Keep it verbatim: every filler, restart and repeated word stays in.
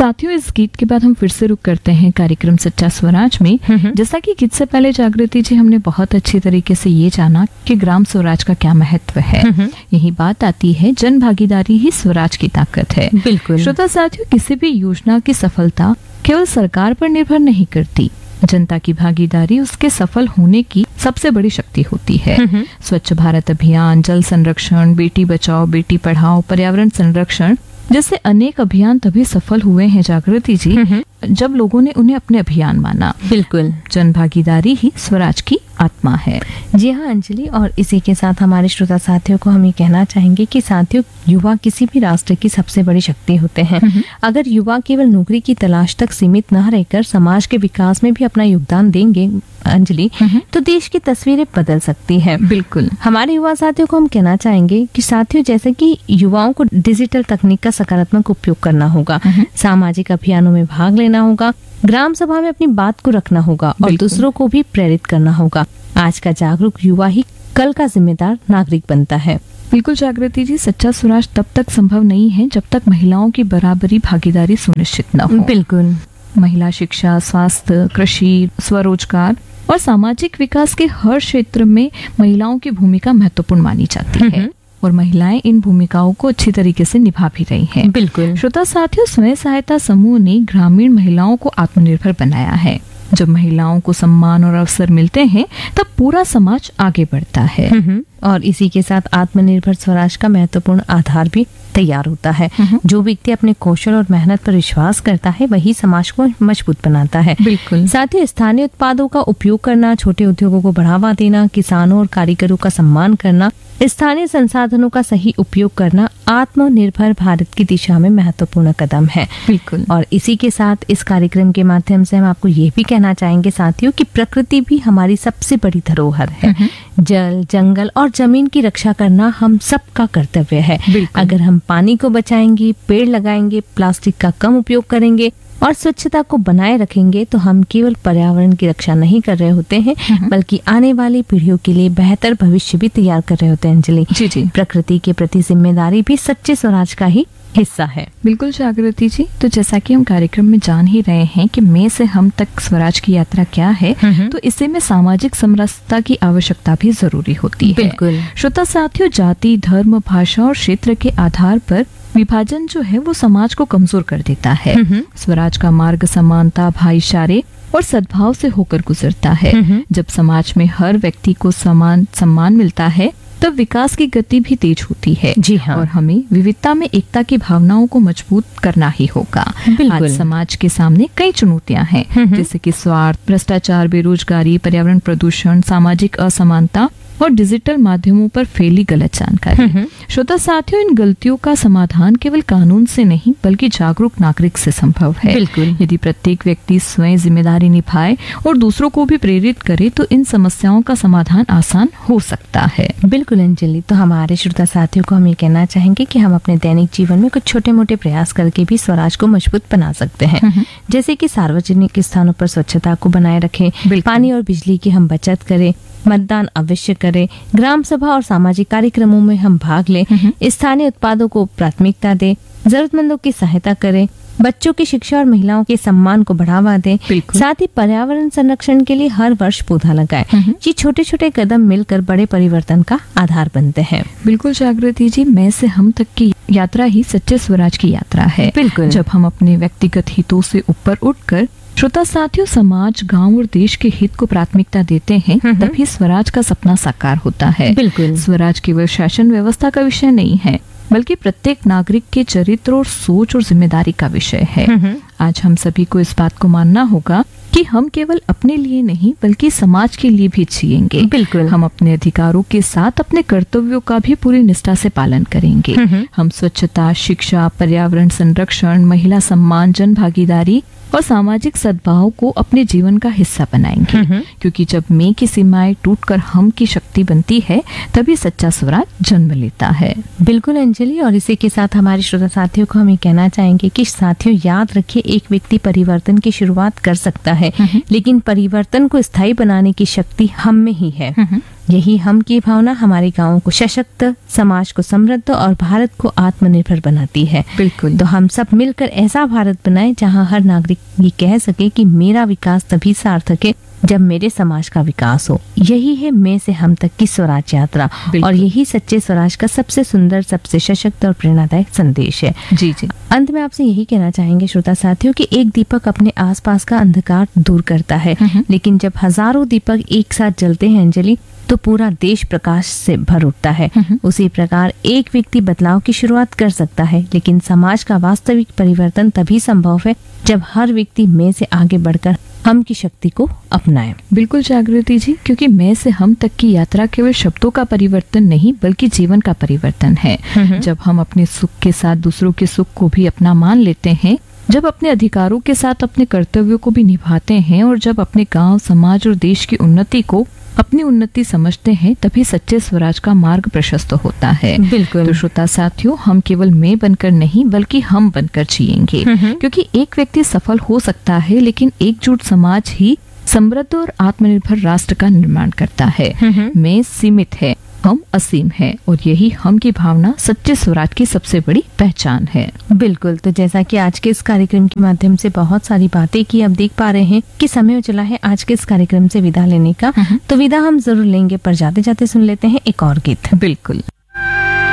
साथियों, इस गीत के बाद हम फिर से रुक करते हैं कार्यक्रम सच्चा स्वराज में। जैसा कि गीत से पहले जागृति जी हमने बहुत अच्छी तरीके से ये जाना कि ग्राम स्वराज का क्या महत्व है। यही बात आती है, जन भागीदारी ही स्वराज की ताकत है। बिल्कुल श्रोता साथियों, किसी भी योजना की सफलता केवल सरकार पर निर्भर नहीं करती, जनता की भागीदारी उसके सफल होने की सबसे बड़ी शक्ति होती है। स्वच्छ भारत अभियान, जल संरक्षण, बेटी बचाओ बेटी पढ़ाओ, पर्यावरण संरक्षण जैसे अनेक अभियान तभी सफल हुए हैं जागृति जी जब लोगों ने उन्हें अपने अभियान माना। बिल्कुल, जन भागीदारी ही स्वराज की आत्मा है। जी हाँ अंजलि, और इसी के साथ हमारे श्रोता साथियों को हम ये कहना चाहेंगे कि साथियों, युवा किसी भी राष्ट्र की सबसे बड़ी शक्ति होते हैं। अगर युवा केवल नौकरी की तलाश तक सीमित न रहकर समाज के विकास में भी अपना योगदान देंगे अंजलि, तो देश की तस्वीरें बदल सकती है। बिल्कुल, हमारे युवा साथियों को हम कहना चाहेंगे कि साथियों, जैसे कि युवाओं को डिजिटल तकनीक का सकारात्मक उपयोग करना होगा, सामाजिक अभियानों में भाग लेना होगा, ग्राम सभा में अपनी बात को रखना होगा और दूसरों को भी प्रेरित करना होगा। आज का जागरूक युवा ही कल का जिम्मेदार नागरिक बनता है। बिल्कुल जागृति जी, सच्चा स्वराज तब तक संभव नहीं है जब तक महिलाओं की बराबरी भागीदारी सुनिश्चित न हो। बिल्कुल, महिला शिक्षा, स्वास्थ्य, कृषि, स्वरोजगार और सामाजिक विकास के हर क्षेत्र में महिलाओं की भूमिका महत्वपूर्ण मानी जाती है और महिलाएं इन भूमिकाओं को अच्छी तरीके से निभा भी रही हैं। बिल्कुल, श्रोता साथियों, स्वयं सहायता समूह ने ग्रामीण महिलाओं को आत्मनिर्भर बनाया है। जब महिलाओं को सम्मान और अवसर मिलते हैं तब पूरा समाज आगे बढ़ता है। और इसी के साथ आत्मनिर्भर स्वराज का महत्वपूर्ण आधार भी तैयार होता है। जो व्यक्ति अपने कौशल और मेहनत पर विश्वास करता है वही समाज को मजबूत बनाता है। बिल्कुल, साथ ही स्थानीय उत्पादों का उपयोग करना, छोटे उद्योगों को बढ़ावा देना, किसानों और कारीगरों का सम्मान करना, स्थानीय संसाधनों का सही उपयोग करना आत्मनिर्भर भारत की दिशा में महत्वपूर्ण कदम है। बिल्कुल, और इसी के साथ इस कार्यक्रम के माध्यम से हम आपको ये भी कहना चाहेंगे साथियों कि प्रकृति भी हमारी सबसे बड़ी धरोहर है। जल, जंगल और जमीन की रक्षा करना हम सबका कर्तव्य है। अगर हम पानी को बचाएंगे, पेड़ लगाएंगे, प्लास्टिक का कम उपयोग करेंगे और स्वच्छता को बनाए रखेंगे तो हम केवल पर्यावरण की रक्षा नहीं कर रहे होते हैं बल्कि आने वाली पीढ़ियों के लिए बेहतर भविष्य भी तैयार कर रहे होते हैं अंजलि। जी जी, प्रकृति के प्रति जिम्मेदारी भी सच्चे स्वराज का ही हिस्सा है। बिल्कुल जागृति जी, तो जैसा कि हम कार्यक्रम में जान ही रहे हैं कि मैं से हम तक स्वराज की यात्रा क्या है, तो इसे में सामाजिक समरसता की आवश्यकता भी जरूरी होती है। बिल्कुल, श्रोता साथियों, जाति, धर्म, भाषा और क्षेत्र के आधार पर विभाजन जो है वो समाज को कमजोर कर देता है। स्वराज का मार्ग समानता, भाईचारे और सद्भाव से होकर गुजरता है। जब समाज में हर व्यक्ति को समान सम्मान मिलता है तब विकास की गति भी तेज होती है। जी हाँ, और हमें विविधता में एकता की भावनाओं को मजबूत करना ही होगा। आज समाज के सामने कई चुनौतियां हैं, जैसे कि स्वार्थ, भ्रष्टाचार, बेरोजगारी, पर्यावरण प्रदूषण, सामाजिक असमानता और डिजिटल माध्यमों पर फैली गलत जानकारी। श्रोता साथियों, इन गलतियों का समाधान केवल कानून से नहीं बल्कि जागरूक नागरिक से संभव है। बिल्कुल, यदि प्रत्येक व्यक्ति स्वयं जिम्मेदारी निभाए और दूसरों को भी प्रेरित करे तो इन समस्याओं का समाधान आसान हो सकता है। बिल्कुल अंजलि, तो हमारे श्रोता साथियों को हम ये कहना चाहेंगे कि हम अपने दैनिक जीवन में कुछ छोटे मोटे प्रयास करके भी स्वराज को मजबूत बना सकते हैं। जैसे कि सार्वजनिक स्थानों पर स्वच्छता को बनाए रखें, पानी और बिजली की हम बचत करें, मतदान अवश्य करें, ग्राम सभा और सामाजिक कार्यक्रमों में हम भाग लें, स्थानीय उत्पादों को प्राथमिकता दें, जरूरतमंदों की सहायता करें, बच्चों की शिक्षा और महिलाओं के सम्मान को बढ़ावा दें, साथ ही पर्यावरण संरक्षण के लिए हर वर्ष पौधा लगाएं। ये छोटे छोटे कदम मिलकर बड़े परिवर्तन का आधार बनते हैं। बिल्कुल जागृति जी, मैं से हम तक की यात्रा ही सच्चे स्वराज की यात्रा है। बिल्कुल, जब हम अपने व्यक्तिगत हितों से ऊपर उठकर श्रोता साथियों समाज, गांव और देश के हित को प्राथमिकता देते हैं तभी स्वराज का सपना साकार होता है। बिल्कुल, स्वराज केवल शासन व्यवस्था का विषय नहीं है बल्कि प्रत्येक नागरिक के चरित्र और सोच और जिम्मेदारी का विषय है। आज हम सभी को इस बात को मानना होगा कि हम केवल अपने लिए नहीं बल्कि समाज के लिए भी जिएंगे। बिल्कुल, हम अपने अधिकारों के साथ अपने कर्तव्यों का भी पूरी निष्ठा से पालन करेंगे। हम स्वच्छता, शिक्षा, पर्यावरण संरक्षण, महिला सम्मान, जन भागीदारी और सामाजिक सद्भाव को अपने जीवन का हिस्सा बनाएंगे, क्योंकि जब मैं की सीमाएं टूटकर हम की शक्ति बनती है तभी सच्चा स्वराज जन्म लेता है। बिल्कुल अंजलि, और इसी के साथ हमारे श्रोता साथियों को हम ये कहना चाहेंगे कि साथियों याद रखिए, एक व्यक्ति परिवर्तन की शुरुआत कर सकता है लेकिन परिवर्तन को स्थायी बनाने की शक्ति हम में ही है। यही हम की भावना हमारे गाँव को सशक्त, समाज को समृद्ध और भारत को आत्मनिर्भर बनाती है। बिल्कुल। तो हम सब मिलकर ऐसा भारत बनाएं जहां हर नागरिक ये कह सके कि मेरा विकास तभी सार्थक है जब मेरे समाज का विकास हो। यही है मैं से हम तक की स्वराज यात्रा, और यही सच्चे स्वराज का सबसे सुंदर, सबसे सशक्त और प्रेरणादायक संदेश है। जी जी। अंत में आपसे यही कहना चाहेंगे श्रोता साथियों कि एक दीपक अपने आसपास का अंधकार दूर करता है, लेकिन जब हजारों दीपक एक साथ जलते हैं अंजलि, तो पूरा देश प्रकाश से भर उठता है। उसी प्रकार एक व्यक्ति बदलाव की शुरुआत कर सकता है, लेकिन समाज का वास्तविक परिवर्तन तभी संभव है जब हर व्यक्ति मैं से आगे बढ़कर हम की शक्ति को अपनाए। बिल्कुल जागृति जी, क्योंकि मैं से हम तक की यात्रा केवल शब्दों का परिवर्तन नहीं बल्कि जीवन का परिवर्तन है। जब हम अपने सुख के साथ दूसरों के सुख को भी अपना मान लेते हैं, जब अपने अधिकारों के साथ अपने कर्तव्यों को भी निभाते हैं, और जब अपने गांव, समाज और देश की उन्नति को अपनी उन्नति समझते हैं, तभी सच्चे स्वराज का मार्ग प्रशस्त होता है। बिल्कुल। तो श्रोता साथियों, हम केवल मैं बनकर नहीं बल्कि हम बनकर जिएंगे, क्योंकि एक व्यक्ति सफल हो सकता है, लेकिन एकजुट समाज ही समृद्ध और आत्मनिर्भर राष्ट्र का निर्माण करता है। मैं सीमित है, हम असीम है, और यही हम की भावना सच्चे स्वराज की सबसे बड़ी पहचान है। बिल्कुल। तो जैसा कि आज के इस कार्यक्रम के माध्यम से बहुत सारी बातें की, अब देख पा रहे हैं कि समय चला है आज के इस कार्यक्रम से विदा लेने का। तो विदा हम जरूर लेंगे, पर जाते जाते सुन लेते हैं एक और गीत। बिल्कुल।